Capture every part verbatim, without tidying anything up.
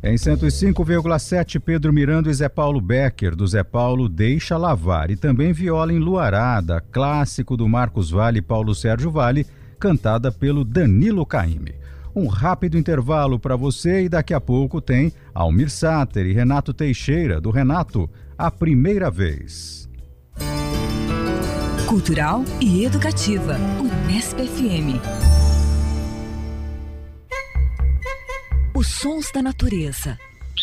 Em cento e cinco vírgula sete, Pedro Miranda e Zé Paulo Becker, do Zé Paulo Deixa Lavar. E também Viola Enluarada, clássico do Marcos Valle e Paulo Sérgio Valle, cantada pelo Danilo Caymmi. Um rápido intervalo para você e daqui a pouco tem Almir Sater e Renato Teixeira, do Renato, A Primeira Vez. Cultural e educativa, Unesp F M. Os sons da natureza.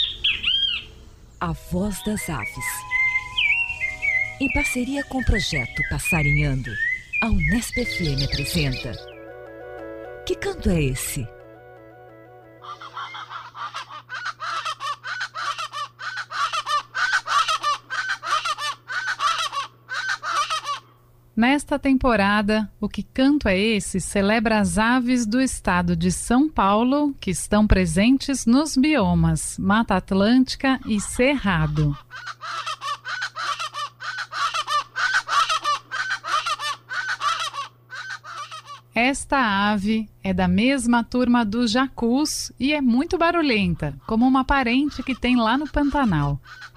A voz das aves. Em parceria com o projeto Passarinhando, a Unesp F M apresenta Que Canto é Esse? Nesta temporada, o Que Canto é Esse celebra as aves do estado de São Paulo que estão presentes nos biomas Mata Atlântica e Cerrado. Esta ave é da mesma turma do jacus e é muito barulhenta, como uma parente que tem lá no Pantanal.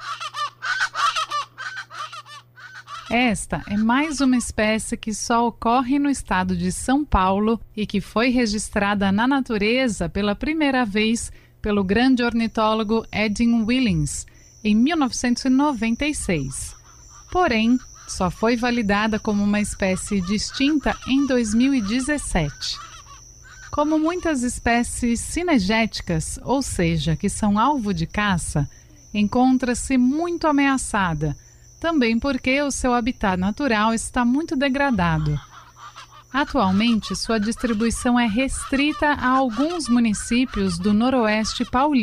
Esta é mais uma espécie que só ocorre no estado de São Paulo e que foi registrada na natureza pela primeira vez pelo grande ornitólogo Edwin Williams em mil novecentos e noventa e seis. Porém, só foi validada como uma espécie distinta em dois mil e dezessete. Como muitas espécies cinegéticas, ou seja, que são alvo de caça, encontra-se muito ameaçada, também porque o seu habitat natural está muito degradado. Atualmente, sua distribuição é restrita a alguns municípios do noroeste paulista.